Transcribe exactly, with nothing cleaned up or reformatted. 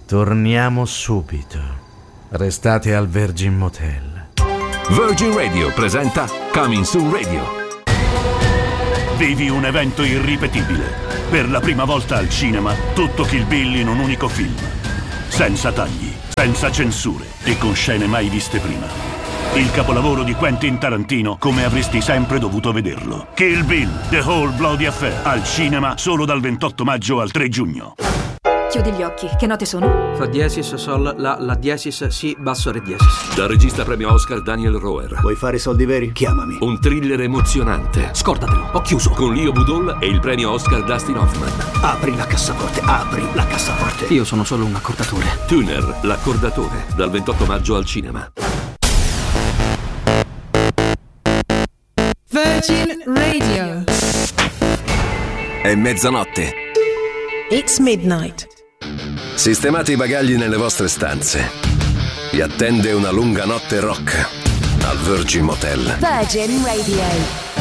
Torniamo subito. Restate al Virgin Motel. Virgin Radio presenta Coming Soon Radio. Vivi un evento irripetibile. Per la prima volta al cinema, tutto Kill Bill in un unico film. Senza tagli, senza censure e con scene mai viste prima. Il capolavoro di Quentin Tarantino come avresti sempre dovuto vederlo. Kill Bill, The Whole Bloody Affair. Al cinema solo dal ventotto maggio al tre giugno. Chiudi gli occhi, che note sono? Fa diesis, sol, la, la diesis, si, basso, re diesis. Dal regista premio Oscar Daniel Roher. Vuoi fare soldi veri? Chiamami. Un thriller emozionante. Scordatelo, ho chiuso. Con Leo Budol e il premio Oscar Dustin Hoffman. Apri la cassaforte, apri la cassaforte. Io sono solo un accordatore. Tuner, l'accordatore. Dal ventotto maggio al cinema. Virgin Radio. È mezzanotte. It's midnight. Sistemate i bagagli nelle vostre stanze. Vi attende una lunga notte rock al Virgin Motel. Virgin Radio.